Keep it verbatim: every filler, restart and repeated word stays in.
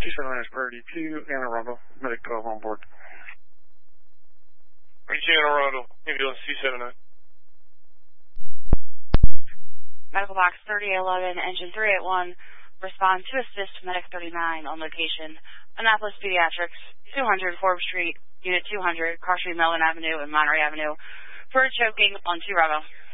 C seven nine is priority two, Anne Arundel, medic twelve on board. Reach Anne Arundel, ambulance C seven nine. Medical box thirty eleven, engine three eight one, respond to assist medic thirty-nine on location. Annapolis Pediatrics, two hundred Forbes Street, Unit two hundred, Cross Street, Mellon Avenue, and Monterey Avenue, for choking on two Bravo.